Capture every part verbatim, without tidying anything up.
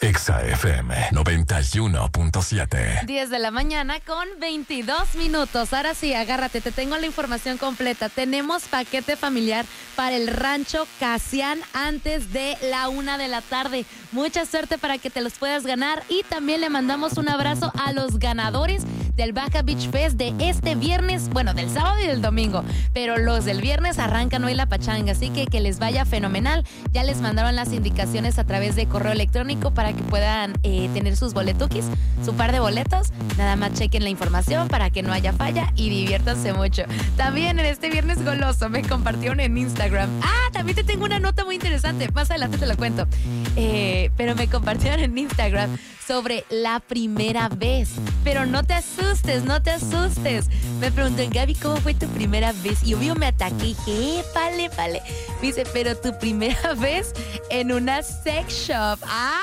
Exa F M noventa y uno punto siete. diez de la mañana con veintidós minutos. Ahora sí, agárrate, te tengo la información completa. Tenemos paquete familiar para el Rancho Casián antes de la una de la tarde. Mucha suerte para que te los puedas ganar. Y también le mandamos un abrazo a los ganadores del Baja Beach Fest de este viernes, bueno, del sábado y del domingo, pero los del viernes arrancan hoy la pachanga, así que que les vaya fenomenal. Ya les mandaron las indicaciones a través de correo electrónico para que puedan eh, tener sus boletuquis, su par de boletos. Nada más chequen la información para que no haya falla y diviértanse mucho. También en este viernes goloso me compartieron en Instagram. Ah, también te tengo una nota muy interesante, más adelante te la cuento. Eh, pero me compartieron en Instagram sobre la primera vez. Pero no te asustes, no te asustes. Me preguntan, Gaby, ¿cómo fue tu primera vez? Y obvio me ataqué y dije, eh, pale, pale. Me dice, pero tu primera vez en una sex shop. ¡Ah!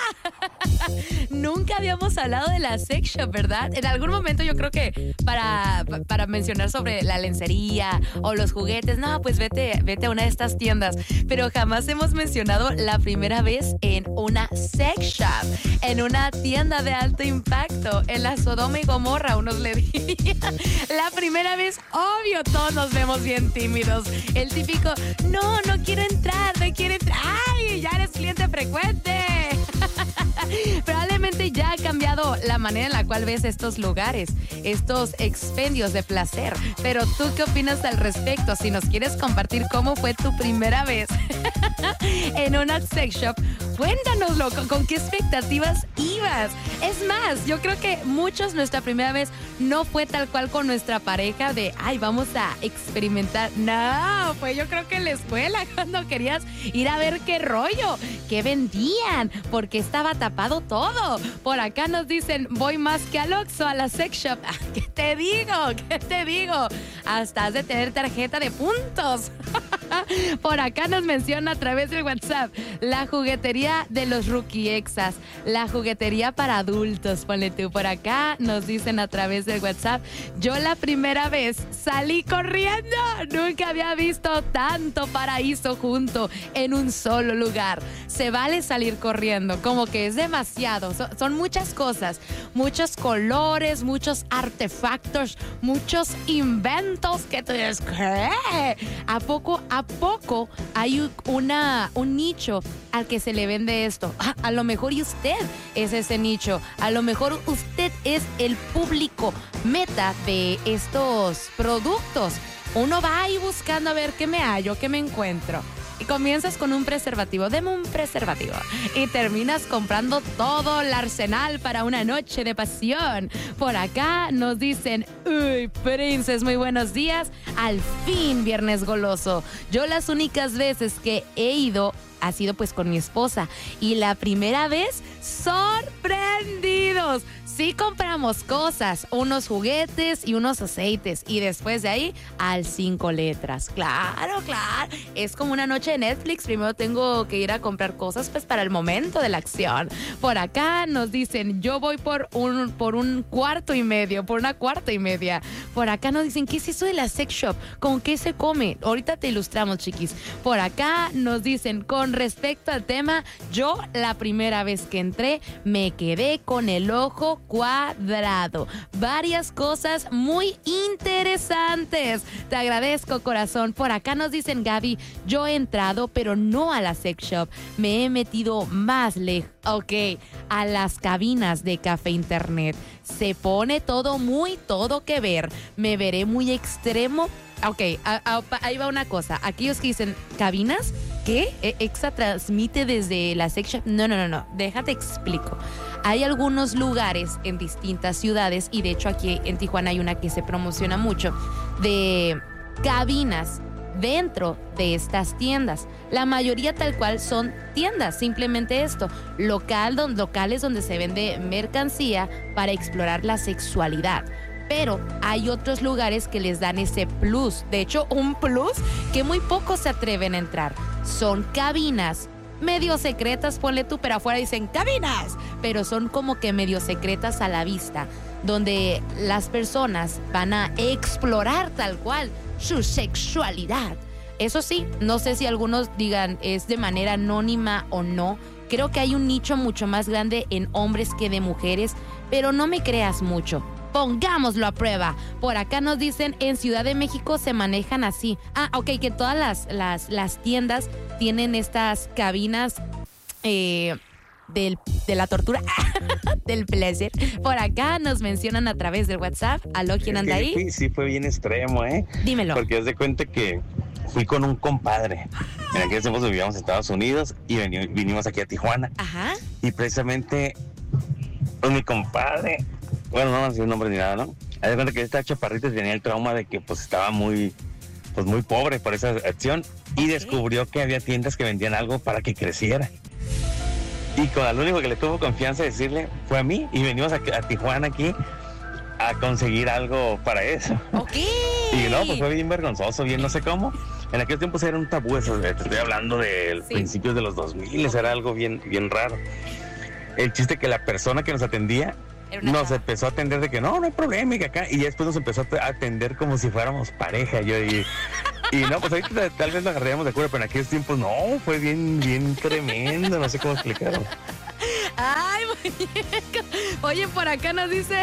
Nunca habíamos hablado de la sex shop, ¿verdad? En algún momento yo creo que para, para mencionar sobre la lencería o los juguetes, no, pues vete, vete a una de estas tiendas. Pero jamás hemos mencionado la primera vez en una sex shop, en una tienda de alto impacto, en la Sodoma y Gomorra, unos le dirían. La primera vez, obvio, todos nos vemos bien tímidos. El típico, no, no quiero entrar, no quiero entrar. ¡Ay, ya eres cliente frecuente! Probablemente ya ha cambiado la manera en la cual ves estos lugares, estos expendios de placer. Pero ¿tú qué opinas al respecto? Si nos quieres compartir cómo fue tu primera vez en una sex shop, cuéntanoslo, ¿con, con qué expectativas ibas? Es más, yo creo que muchos nuestra primera vez no fue tal cual con nuestra pareja de, ay, vamos a experimentar. No, fue yo creo que en la escuela cuando querías ir a ver qué rollo, qué vendían, porque estaba tapado todo. Por acá nos dicen, voy más que al Oxxo, a la sex shop. ¿Qué te digo? ¿Qué te digo? Hasta has de tener tarjeta de puntos. Por acá nos menciona a través del WhatsApp la juguetería de los Rookie Exas, la juguetería para adultos, ponle tú. Por acá nos dicen a través del WhatsApp, yo la primera vez salí corriendo, nunca había visto tanto paraíso junto en un solo lugar. Se vale salir corriendo, como que es demasiado, son, son muchas cosas, muchos colores, muchos artefactos, muchos inventos que tú dices, ¿qué? ¿A poco, a poco hay una, un nicho al que se le vende esto? A, a lo mejor y usted es ese nicho, a lo mejor usted es el público meta de estos productos. Uno va ahí buscando a ver qué me hallo, qué me encuentro. Y comienzas con un preservativo, deme un preservativo. Y terminas comprando todo el arsenal para una noche de pasión. Por acá nos dicen, uy, Princes, muy buenos días. Al fin, viernes goloso. Yo las únicas veces que he ido ha sido pues con mi esposa. Y la primera vez, sorprendidos. Sí compramos cosas, unos juguetes y unos aceites. Y después de ahí, al cinco letras. Claro, claro. Es como una noche de Netflix. Primero tengo que ir a comprar cosas pues para el momento de la acción. Por acá nos dicen, yo voy por un, por un cuarto y medio, por una cuarta y media. Por acá nos dicen, ¿qué es eso de la sex shop? ¿Con qué se come? Ahorita te ilustramos, chiquis. Por acá nos dicen, con respecto al tema, yo la primera vez que entré me quedé con el ojo cuadrado. Varias cosas muy interesantes. Te agradezco, corazón. Por acá nos dicen, Gaby, yo he entrado, pero no a la sex shop. Me he metido más lejos. Ok, a las cabinas de café internet. Se pone todo muy todo que ver. Me veré muy extremo. Ok, a, a, ahí va una cosa. Aquellos que dicen, ¿cabinas? ¿Qué? ¿Exa transmite desde la sex shop? No, no, no, no. Déjate explico. Hay algunos lugares en distintas ciudades, y de hecho aquí en Tijuana hay una que se promociona mucho, de cabinas dentro de estas tiendas. La mayoría tal cual son tiendas, simplemente esto, local, don, locales donde se vende mercancía para explorar la sexualidad. Pero hay otros lugares que les dan ese plus. De hecho, un plus que muy pocos se atreven a entrar. Son cabinas medio secretas, ponle tú, pero afuera dicen cabinas. Pero son como que medio secretas a la vista, donde las personas van a explorar tal cual su sexualidad. Eso sí, no sé si algunos digan es de manera anónima o no, Creo que hay un nicho mucho más grande en hombres que de mujeres, pero no me creas mucho. Pongámoslo a prueba. Por acá nos dicen, en Ciudad de México se manejan así. Ah, ok, que todas las, las, las tiendas tienen estas cabinas eh, del, de la tortura, del placer. Por acá nos mencionan a través del WhatsApp. ¿Aló, quién anda ahí? Sí, sí, fue bien extremo, ¿eh? Dímelo. Porque haz de cuenta que fui con un compadre. En aquel tiempo vivíamos en Estados Unidos y veni- vinimos aquí a Tijuana. Ajá. Y precisamente, pues mi compadre, bueno, no vamos a decir nombre ni nada, ¿no? Haz de cuenta que esta chaparrita tenía el trauma de que pues estaba muy, pues muy pobre por esa acción y Ok. descubrió que había tiendas que vendían algo para que creciera. Y con el único que le tuvo confianza decirle fue a mí y venimos a, a Tijuana aquí a conseguir algo para eso. Ok. Y no, pues fue bien vergonzoso, bien no sé cómo. En aquellos tiempos era un tabú eso, te estoy hablando de Sí. principios de los dos mil, era algo bien, bien raro. El chiste que la persona que nos atendía Era una nos chava. empezó a atender de que no, no hay problema, y que acá, y después nos empezó a atender como si fuéramos pareja, yo y, y no, pues ahorita tal vez nos agarraríamos de acuerdo, pero en aquellos tiempos no, fue bien, bien tremendo, no sé cómo explicarlo. Ay, muñeco. Oye, por acá nos dice,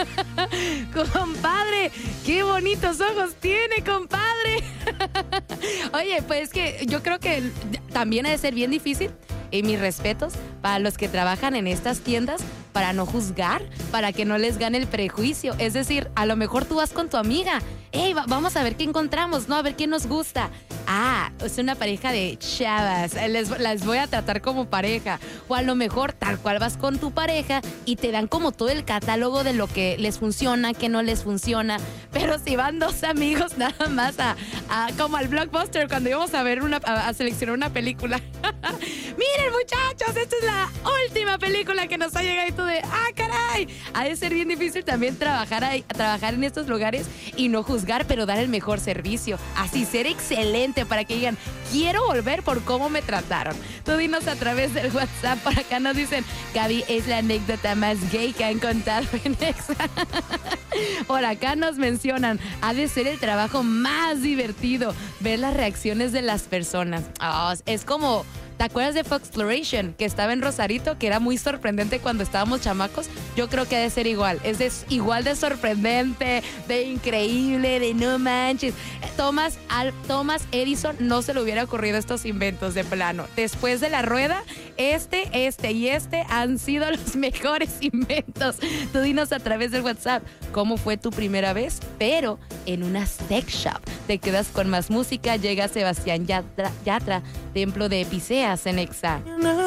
compadre, qué bonitos ojos tiene, compadre. Oye, pues que yo creo que también ha de ser bien difícil, y mis respetos para los que trabajan en estas tiendas, para no juzgar, para que no les gane el prejuicio. Es decir, a lo mejor tú vas con tu amiga, hey, va- vamos a ver qué encontramos, ¿no? A ver qué nos gusta. Ah, es una pareja de chavas, les, las voy a tratar como pareja. O a lo mejor tal cual vas con tu pareja y te dan como todo el catálogo de lo que les funciona, que no les funciona. Pero si van dos amigos nada más a, a como al Blockbuster cuando íbamos a ver una, a, a seleccionar una película. Miren, muchachos, esta es la última película que nos ha llegado y tú de, ah, caray. Ha de ser bien difícil también trabajar ahí, trabajar en estos lugares y no juzgar, pero dar el mejor servicio. Así ser excelente para que digan, quiero volver por cómo me trataron. Tú dinos a través del WhatsApp. Por acá nos dicen, Gaby, es la anécdota más gay que han contado en Exa. Por acá nos mencionan, ha de ser el trabajo más divertido, ver las reacciones de las personas. Oh, es como, ¿te acuerdas de Foxploration? Que estaba en Rosarito, que era muy sorprendente cuando estábamos chamacos. Yo creo que ha de ser igual. Es de, igual de sorprendente, de increíble, de no manches. Thomas, Al, Thomas Edison no se le hubiera ocurrido estos inventos de plano. Después de la rueda, este, este y este han sido los mejores inventos. Tú dinos a través del WhatsApp cómo fue tu primera vez, pero en una sex shop. Te quedas con más música. Llega Sebastián Yatra, Yatra Templo de Epiceas en Exa.